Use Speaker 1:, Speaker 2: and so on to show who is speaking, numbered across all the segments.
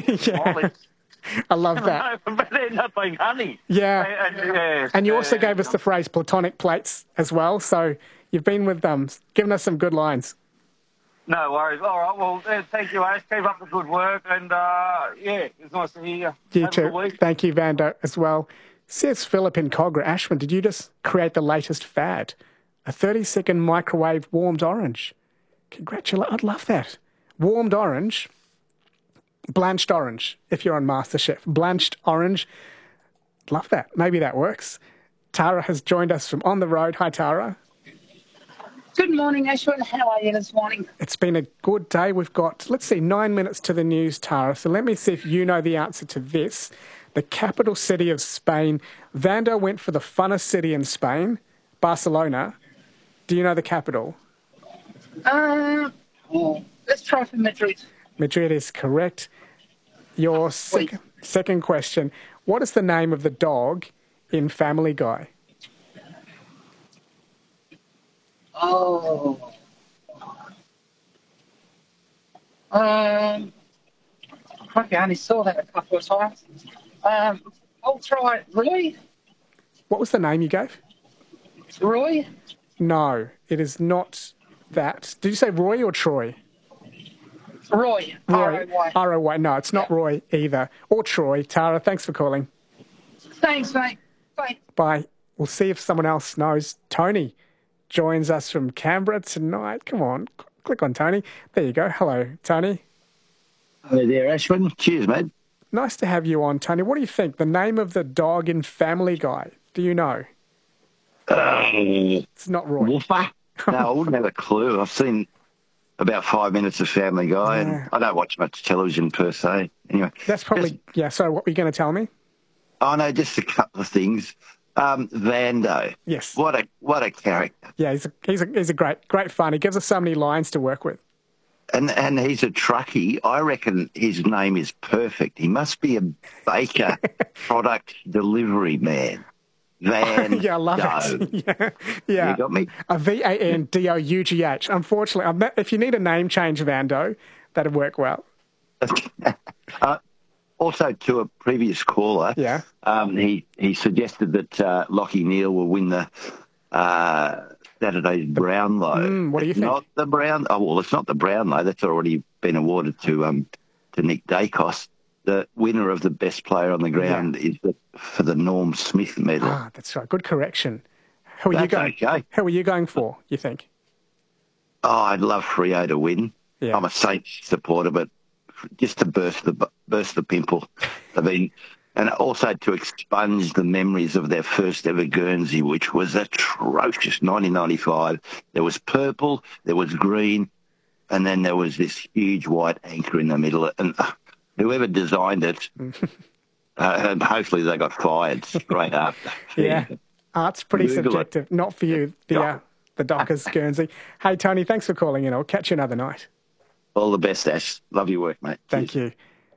Speaker 1: Yeah. I love that.
Speaker 2: But they end up being honey.
Speaker 1: Yeah. And you also gave us the phrase platonic plates as well. So you've been with them, giving us some good lines.
Speaker 2: No worries. All right. Well, thank you, Ash. Keep up the good work. And, it's nice to hear you.
Speaker 1: You
Speaker 2: Have a
Speaker 1: too.
Speaker 2: good week.
Speaker 1: Thank you, Vando, as well. Says Philip in Cogra. Ashwin, did you just create the latest fad? A 30-second microwave warmed orange. Congratulations. I'd love that. Warmed orange. Blanched orange, if you're on MasterChef. Blanched orange. Love that. Maybe that works. Tara has joined us from On the Road. Hi, Tara.
Speaker 3: Good morning, Ashwin. How are you this morning?
Speaker 1: It's been a good day. We've got, 9 minutes to the news, Tara. So let me see if you know the answer to this. The capital city of Spain. Vando went for the funnest city in Spain, Barcelona. Do you know the capital?
Speaker 3: Let's try for Madrid.
Speaker 1: Madrid is correct. Your second question. What is the name of the dog in Family Guy?
Speaker 3: Oh. I only saw that a couple of times. I'll try Roy.
Speaker 1: What was the name you gave?
Speaker 3: Roy?
Speaker 1: No, it is not that. Did you say Roy or Troy?
Speaker 3: Roy. R-O-Y.
Speaker 1: R-O-Y. No, it's not Roy either. Or Troy. Tara, thanks for calling.
Speaker 3: Thanks, mate. Bye.
Speaker 1: Bye. We'll see if someone else knows. Tony joins us from Canberra tonight. Come on, click on Tony. There you go. Hello, Tony.
Speaker 4: Hello there, Ashwin. Cheers, mate.
Speaker 1: Nice to have you on, Tony. What do you think? The name of the dog in Family Guy. Do you know? It's not Roy.
Speaker 4: Wolfer? No, I wouldn't have a clue. I've seen about 5 minutes of Family Guy, and I don't watch much television per se. Anyway,
Speaker 1: that's probably So, what were you going to tell me?
Speaker 4: Oh no, just a couple of things. Vando.
Speaker 1: Yes.
Speaker 4: What a character.
Speaker 1: Yeah, he's a great fun. He gives us so many lines to work with.
Speaker 4: And he's a truckie. I reckon his name is perfect. He must be a baker product delivery man. Van
Speaker 1: yeah, I love it. Yeah.
Speaker 4: You got me?
Speaker 1: A V-A-N-D-O-U-G-H. Unfortunately, if you need a name change, Vando, that'd work well.
Speaker 4: Also, to a previous caller, he suggested that Lachie Neale will win the Saturday's Brownlow.
Speaker 1: What do you think?
Speaker 4: Not the it's not the Brownlow. That's already been awarded to Nick Dacos. The winner of the best player on the ground is for the Norm Smith medal.
Speaker 1: Ah, that's right. Good correction. Who are you going for, you think?
Speaker 4: Oh, I'd love Freo to win.
Speaker 1: Yeah.
Speaker 4: I'm a Saints supporter, but just to burst the pimple. I mean, and also to expunge the memories of their first ever Guernsey, which was atrocious. 1995. There was purple, there was green, and then there was this huge white anchor in the middle. And whoever designed it, hopefully they got fired straight after.
Speaker 1: Yeah, art's pretty subjective. Not for you, the Dockers Guernsey. Hey, Tony, thanks for calling in. I'll catch you another night.
Speaker 4: All the best, Ash. Love your work, mate.
Speaker 1: Thank you.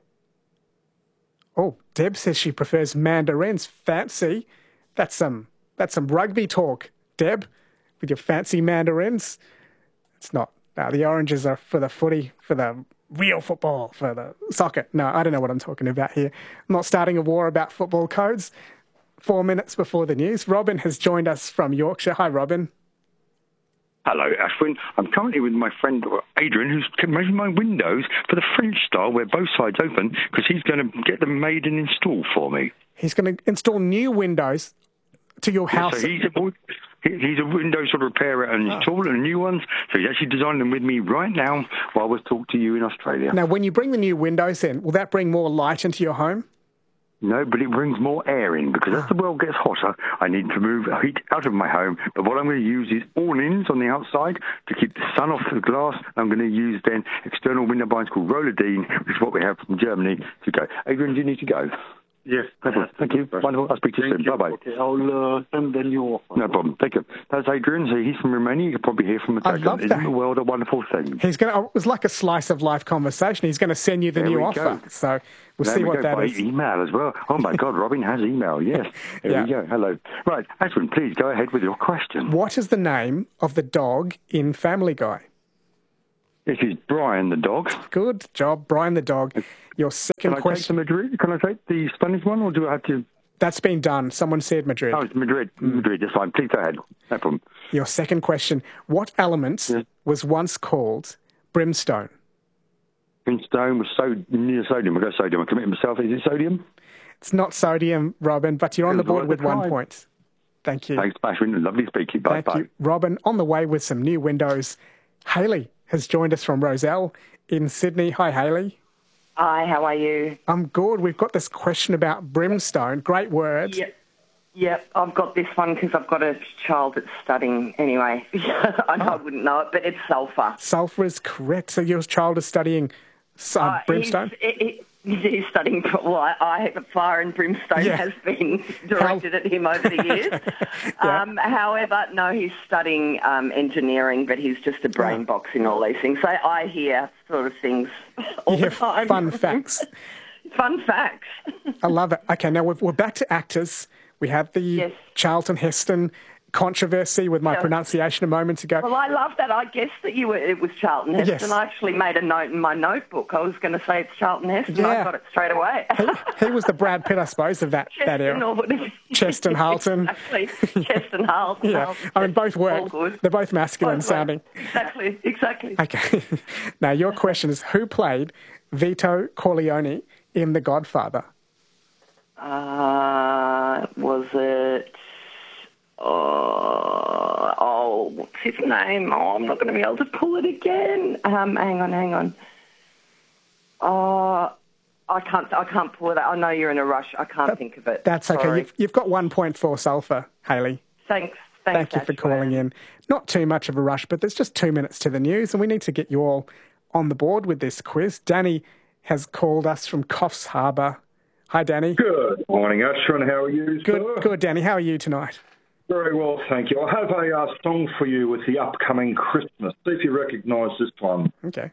Speaker 1: Oh, Deb says she prefers mandarins. Fancy. That's some rugby talk, Deb, with your fancy mandarins. It's not. No, the oranges are for the footy, for the real football, for the soccer. No, I don't know what I'm talking about here. I'm not starting a war about football codes. 4 minutes before the news. Robin has joined us from Yorkshire. Hi, Robin.
Speaker 5: Hello, Ashwin. I'm currently with my friend Adrian, who's making my windows for the French style where both sides open, because he's going to get them made and installed for me.
Speaker 1: He's going to install new windows to your house.
Speaker 5: So he's a window sort of repairer and installing new ones. So he's actually designing them with me right now while we talk to you in Australia.
Speaker 1: Now, when you bring the new windows in, will that bring more light into your home?
Speaker 5: No, but it brings more air in, because as the world gets hotter, I need to move heat out of my home. But what I'm going to use is awnings on the outside to keep the sun off the glass. I'm going to use then external window blinds called Rollerdine, which is what we have from Germany, to go. Adrian, do you need to go?
Speaker 6: Yes.
Speaker 5: Thank you. Wonderful. I'll speak to you soon. Bye-bye.
Speaker 6: Okay, I'll send the new offer.
Speaker 5: No problem. Thank you. That's Adrian. So he's from Romania. You could probably hear from him.
Speaker 1: I love that.
Speaker 5: Isn't the world a wonderful thing?
Speaker 1: It was like a slice of life conversation. He's going to send you the new offer. So we'll see what that is.
Speaker 5: By email as well. Oh, my God, Robin has email, yes. There we go. Hello. Right, Ashwin, please go ahead with your question.
Speaker 1: What is the name of the dog in Family Guy?
Speaker 5: This is Brian the dog.
Speaker 1: Good job, Brian the dog. Your second
Speaker 5: Can I
Speaker 1: question.
Speaker 5: take the Madrid? Can I take the Spanish one, or do I have to?
Speaker 1: That's been done. Someone said Madrid.
Speaker 5: Oh, it's Madrid. Madrid, that's fine. Please go ahead. No problem.
Speaker 1: Your second question. What element was once called brimstone?
Speaker 5: Brimstone was so near sodium. I'll go sodium. I commit myself. Is it sodium?
Speaker 1: It's not sodium, Robin, but you're on the board with 1 point. Thank you.
Speaker 5: Thanks, Bashwin. Lovely speaking. Bye.
Speaker 1: Thank you. Robin, on the way with some new windows. Hayley has joined us from Roselle in Sydney. Hi, Hayley.
Speaker 7: Hi, how are you?
Speaker 1: I'm good. We've got this question about brimstone. Great word.
Speaker 7: Yep, I've got this one because I've got a child that's studying anyway. I know I wouldn't know it, but it's sulphur.
Speaker 1: Sulphur is correct. So your child is studying brimstone?
Speaker 7: He's studying, fire and brimstone has been directed at him over the years. However, no, he's studying engineering, but he's just a brain box in all these things. So I hear sort of things all the time.
Speaker 1: Fun facts.
Speaker 7: Fun facts.
Speaker 1: I love it. Okay, now we're back to actors. We had the Charlton Heston controversy with my pronunciation a moment ago.
Speaker 7: Well, I love that. I guessed that it was Charlton Heston. I actually made a note in my notebook. I was going to say it's Charlton Heston. I got it straight away.
Speaker 1: he was the Brad Pitt, I suppose, of that era. Cheston Halton.
Speaker 7: Exactly. Cheston Halton.
Speaker 1: I mean, both work. They're both masculine sounding.
Speaker 7: Exactly.
Speaker 1: Okay. Now, your question is, who played Vito Corleone in The Godfather?
Speaker 7: Was it... what's his name? Oh, I'm not going to be able to pull it again. Hang on. I can't pull it out. I know you're in a rush. I can't think of it.
Speaker 1: That's okay.
Speaker 7: Sorry.
Speaker 1: You've got 1 point for sulphur, Hayley.
Speaker 7: Thanks.
Speaker 1: Thank you for calling in. Not too much of a rush, but there's just 2 minutes to the news, and we need to get you all on the board with this quiz. Danny has called us from Coffs Harbour. Hi, Danny.
Speaker 8: Good morning, Ashwin. How are you, sir?
Speaker 1: Good, Danny. How are you tonight?
Speaker 8: Very well, thank you. I have a song for you with the upcoming Christmas. See if you recognise this one.
Speaker 1: Okay.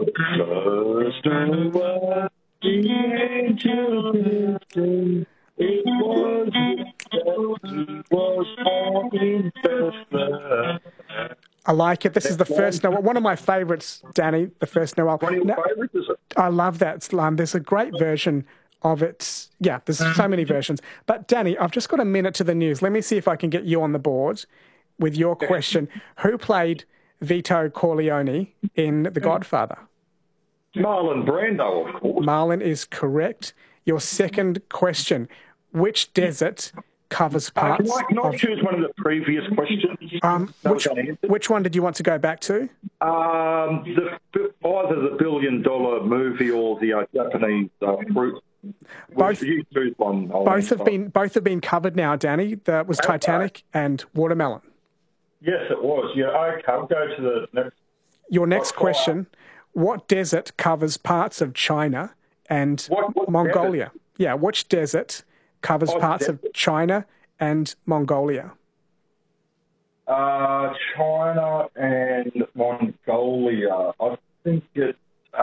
Speaker 1: I like it. This is the first Noel. One of my favourites, Danny, the first Noel.
Speaker 8: One of your favourites, is it?
Speaker 1: I love that. There's a great version of it. Yeah, there's so many versions. But, Danny, I've just got a minute to the news. Let me see if I can get you on the board with your question. Who played Vito Corleone in The Godfather?
Speaker 8: Marlon Brando, of course.
Speaker 1: Marlon is correct. Your second question. Which desert covers parts
Speaker 8: Can I choose one of the previous questions?
Speaker 1: Which one did you want to go back to?
Speaker 8: Either the $1 billion movie or the Japanese fruit.
Speaker 1: Both
Speaker 8: have
Speaker 1: been covered now, Danny. That was Titanic and Watermelon.
Speaker 8: Yes, it was. Yeah, okay. I'll go to the next.
Speaker 1: Your next question: what desert covers parts of China and Mongolia?
Speaker 8: Desert?
Speaker 1: Yeah, which desert covers parts of China and Mongolia?
Speaker 8: China and Mongolia. I think it's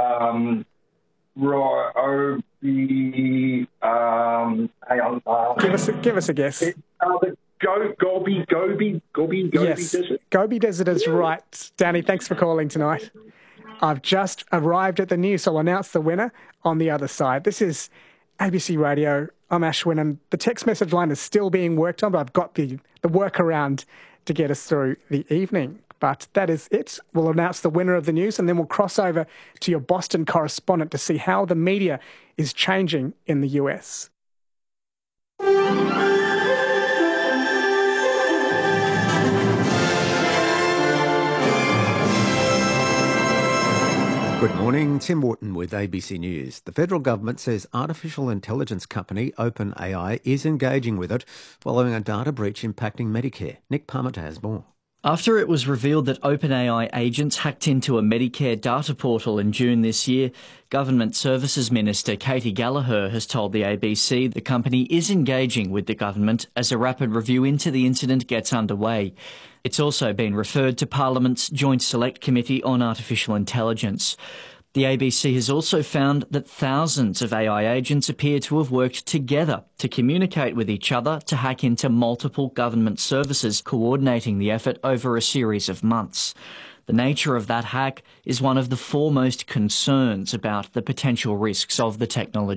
Speaker 1: Give us a guess.
Speaker 8: The Gobi Desert.
Speaker 1: Gobi Desert is right. Danny, thanks for calling tonight. I've just arrived at the news, so I'll announce the winner on the other side. This is ABC Radio. I'm Ashwin, and the text message line is still being worked on, but I've got the workaround to get us through the evening. But that is it. We'll announce the winner of the news, and then we'll cross over to your Boston correspondent to see how the media is changing in the US.
Speaker 9: Good morning, Tim Wharton with ABC News. The federal government says artificial intelligence company OpenAI is engaging with it following a data breach impacting Medicare. Nick Parmenter has more.
Speaker 10: After it was revealed that OpenAI agents hacked into a Medicare data portal in June this year, Government Services Minister Katie Gallagher has told the ABC the company is engaging with the government as a rapid review into the incident gets underway. It's also been referred to Parliament's Joint Select Committee on Artificial Intelligence. The ABC has also found that thousands of AI agents appear to have worked together to communicate with each other to hack into multiple government services, coordinating the effort over a series of months. The nature of that hack is one of the foremost concerns about the potential risks of the technology.